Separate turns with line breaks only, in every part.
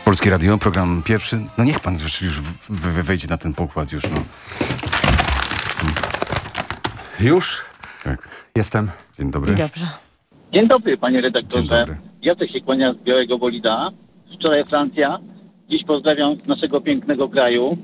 Polskie Radio, program pierwszy. No niech pan już wejdzie na ten pokład już, no.
Już?
Tak.
Jestem.
Dzień dobry.
Dobrze.
Dzień dobry, panie redaktorze.
Dzień dobry.
Jacek się kłania z Białego Bolida. Wczoraj Francja. Dziś pozdrawiam z naszego pięknego kraju.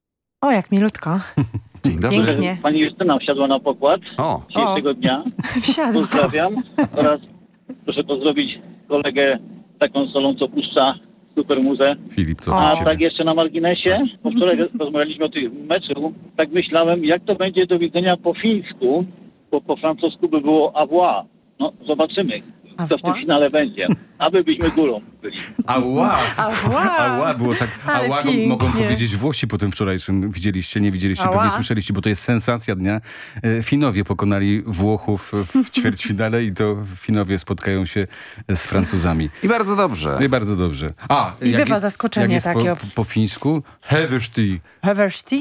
O, jak milutko.
Dzień dobry.
Pięknie.
Pani Justyna wsiadła na pokład
O,
dzisiejszego dnia.
Wsiadł.
Pozdrawiam. Oraz proszę pozdrowić kolegę taką solą, co puszcza super muzę.
Filip, co
A
u ciebie?
tak jeszcze na marginesie, bo wczoraj rozmawialiśmy o tym meczu, tak myślałem, jak to będzie do widzenia po fińsku, bo po francusku by było au revoir. No, zobaczymy, kto w tym finale będzie. Aby byśmy górą byli.
Ała!
Ała!
Ała, było tak.
Ale
Ała,
pięknie.
mogą powiedzieć Włosi po tym wczorajszym. Widzieliście, nie widzieliście,
Ała.
pewnie słyszeliście, bo to jest sensacja dnia. Finowie pokonali Włochów w ćwierćfinale i to Finowie spotkają się z Francuzami.
i bardzo dobrze.
No i bardzo dobrze. A,
I
jak
bywa
jest,
zaskoczenie
jak jest
takie.
po fińsku? Heversti.
Heversti?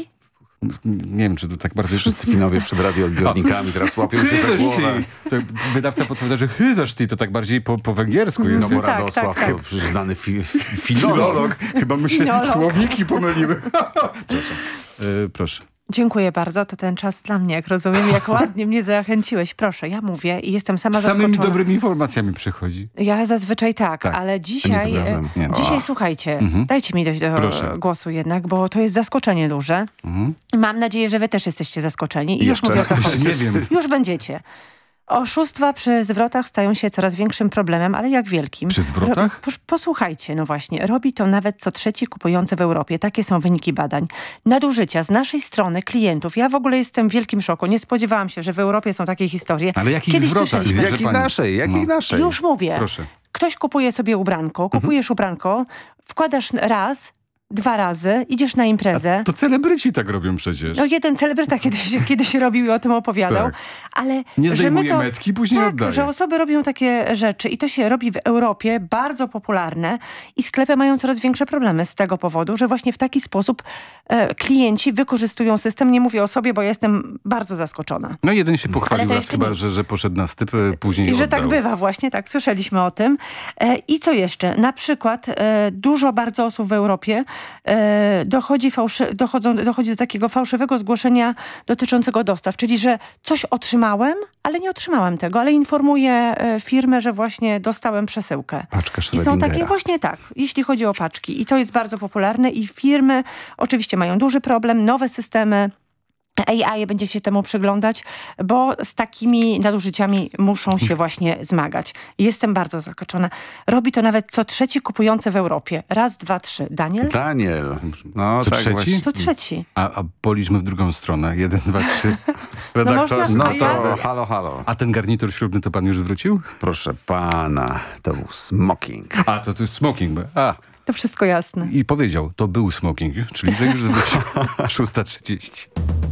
Nie wiem, czy to tak bardzo...
Wszyscy Finowie przed radioodbiornikami teraz łapią się za głowę.
To wydawca podpowiada, że Hyversti to tak bardziej po węgiersku jest.
No bo
Tak,
Radosław,
tak, tak.
przecież znany filolog.
Chyba my się
Filolog.
słowniki pomyliły. Przepraszam. Proszę.
Dziękuję bardzo. To ten czas dla mnie, jak rozumiem. Jak ładnie mnie zachęciłeś. Proszę, ja mówię i jestem sama
Samymi
zaskoczona.
dobrymi informacjami przychodzi.
Ja zazwyczaj tak,
Tak.
ale
A nie
dzisiaj...
tym razem. Nie.
Dzisiaj słuchajcie, dajcie mi dojść do
Proszę.
głosu jednak, bo to jest zaskoczenie duże. Mam nadzieję, że wy też jesteście zaskoczeni. I
Jeszcze.
już mówię, o co
Jeszcze
chodzi.
nie wiem.
Już będziecie. Oszustwa przy zwrotach stają się coraz większym problemem, ale jak wielkim.
Przy zwrotach?
Posłuchajcie, no właśnie. Robi to nawet co trzeci kupujący w Europie. Takie są wyniki badań. Nadużycia z naszej strony klientów. Ja w ogóle jestem w wielkim szoku. Nie spodziewałam się, że w Europie są takie historie.
Ale jakich
Kiedyś
zwrotach?
Z
słyszeliśmy.
Proszę
jakiej
pani.
naszej? Jakiej
No.
naszej?
Już mówię.
Proszę.
Ktoś kupuje sobie ubranko, kupujesz ubranko, wkładasz raz, 2 razy, idziesz na imprezę.
To celebryci tak robią przecież.
No jeden celebryta kiedyś robił i o tym opowiadał,
Tak.
ale
Nie
że
zdejmuje
my to,
metki, później
tak,
oddaje.
że osoby robią takie rzeczy i to się robi w Europie, bardzo popularne i sklepy mają coraz większe problemy z tego powodu, że właśnie w taki sposób klienci wykorzystują system. Nie mówię o sobie, bo ja jestem bardzo zaskoczona.
No jeden się pochwalił
Ale to
raz
jeszcze
chyba,
nic.
że poszedł na styp, później
I że
oddał.
tak bywa właśnie, tak, słyszeliśmy o tym. I co jeszcze? Na przykład dużo bardzo osób w Europie dochodzi do takiego fałszywego zgłoszenia dotyczącego dostaw, czyli że coś otrzymałem, ale nie otrzymałem tego, ale informuję firmę, że właśnie dostałem przesyłkę.
Paczka
I są
Schrödingera.
takie właśnie tak, jeśli chodzi o paczki. I to jest bardzo popularne i firmy oczywiście mają duży problem, nowe systemy, AI będzie się temu przyglądać, bo z takimi nadużyciami muszą się właśnie zmagać. Jestem bardzo zaskoczona. Robi to nawet co trzeci kupujący w Europie. Raz, 2, 3. Daniel?
Daniel. No
Co
tak
trzeci?
właśnie.
Co trzeci?
A policzmy w drugą stronę. 1, 2, 3. Redaktor.
można-
No
A
to
ja-
halo.
A ten garnitur ślubny to pan już zwrócił?
Proszę pana, to był smoking.
A, to jest smoking. A,
To wszystko jasne.
i powiedział, to był smoking, czyli że już zwrócił. 6:30.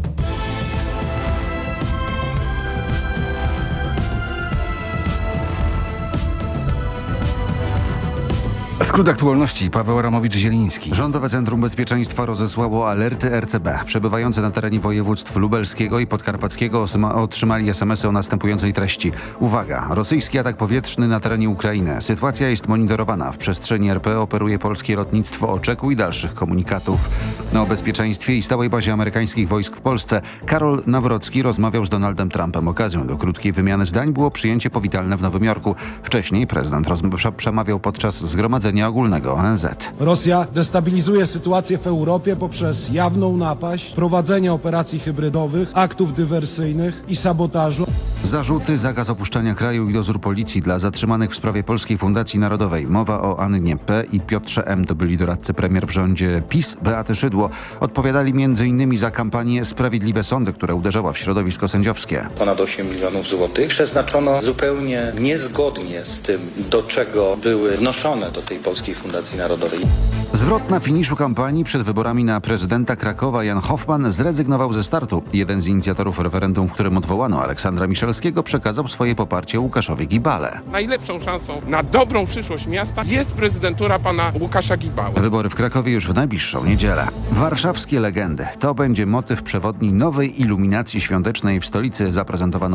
Skrót aktualności. Paweł Ramowicz-Zieliński.
Rządowe Centrum Bezpieczeństwa rozesłało alerty RCB. Przebywający na terenie województw lubelskiego i podkarpackiego otrzymali SMS-y o następującej treści. Uwaga! Rosyjski atak powietrzny na terenie Ukrainy. Sytuacja jest monitorowana. W przestrzeni RP operuje polskie lotnictwo. Oczekuj dalszych komunikatów. O bezpieczeństwie i stałej bazie amerykańskich wojsk w Polsce Karol Nawrocki rozmawiał z Donaldem Trumpem. Okazją do krótkiej wymiany zdań było przyjęcie powitalne w Nowym Jorku. Wcześniej prezydent przemawiał podczas Zgromadzenia Ogólnego ONZ.
Rosja destabilizuje sytuację w Europie poprzez jawną napaść, prowadzenie operacji hybrydowych, aktów dywersyjnych i sabotażu.
Zarzuty, zakaz opuszczania kraju i dozór policji dla zatrzymanych w sprawie Polskiej Fundacji Narodowej. Mowa o Annie P. i Piotrze M. To byli doradcy premier w rządzie PiS, Beaty Szydło. Odpowiadali m.in. za kampanię Sprawiedliwe Sądy, która uderzała w środowisko sędziowskie.
Ponad 8 milionów złotych przeznaczono zupełnie niezgodnie z tym, do czego były wnoszone do tej Polskiej Fundacji Narodowej.
Zwrot na finiszu kampanii przed wyborami na prezydenta Krakowa Jan Hoffman zrezygnował ze startu. Jeden z inicjatorów referendum, w którym odwołano Aleksandra Miszalskiego, przekazał swoje poparcie Łukaszowi Gibale.
Najlepszą szansą na dobrą przyszłość miasta jest prezydentura pana Łukasza Gibały.
Wybory w Krakowie już w najbliższą niedzielę. Warszawskie legendy. To będzie motyw przewodni nowej iluminacji świątecznej w stolicy zaprezentowano